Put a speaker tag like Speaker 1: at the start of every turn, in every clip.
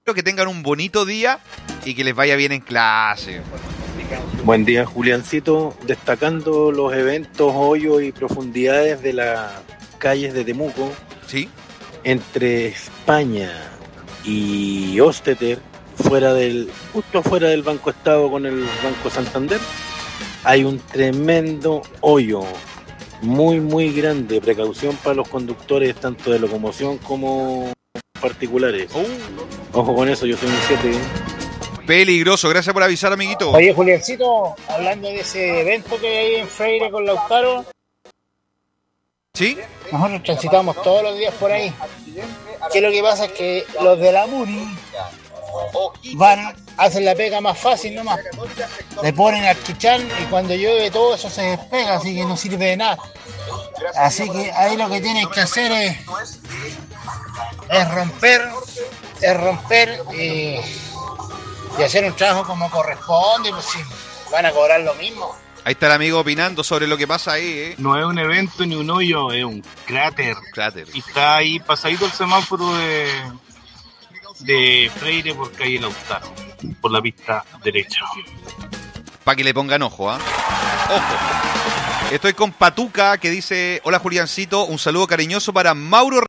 Speaker 1: que tengan un bonito día y que les vaya bien en clase.
Speaker 2: Buen día, Juliancito. Destacando los eventos, hoyos y profundidades de las calles de Temuco,
Speaker 1: ¿Sí?
Speaker 2: entre España y Osteter, justo fuera del Banco Estado con el Banco Santander, hay un tremendo hoyo, muy muy grande. Precaución para los conductores tanto de locomoción como particulares. Ojo con eso, yo soy un 7.
Speaker 1: Peligroso, gracias por avisar, amiguito.
Speaker 3: Oye, Juliancito, hablando de ese evento que hay en Freire con Lautaro,
Speaker 1: ¿Sí?
Speaker 3: nosotros transitamos todos los días por ahí. Que lo que pasa es que los de la Muri hacen la pega más fácil nomás. Le ponen al chichán y cuando llueve todo eso se despega, así que no sirve de nada. Así que ahí lo que tienen que hacer es romper y hacer un trabajo como corresponde, pues si van a cobrar lo mismo.
Speaker 1: Ahí está el amigo opinando sobre lo que pasa ahí, ¿eh?
Speaker 4: No es un evento ni un hoyo, es un cráter.
Speaker 1: Cráter.
Speaker 4: Y está ahí pasadito el semáforo de Freire por calle Lautaro, por la pista derecha.
Speaker 1: Para que le pongan ojo, ¿ah? Ojo. Estoy con Patuca que dice: hola Juliancito, un saludo cariñoso para Mauro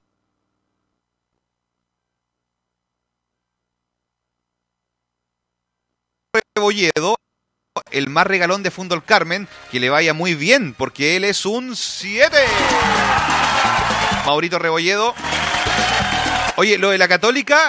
Speaker 1: Rebolledo, el más regalón de Fundo el Carmen, que le vaya muy bien, porque él es un 7. Maurito Rebolledo. Oye, lo de la Católica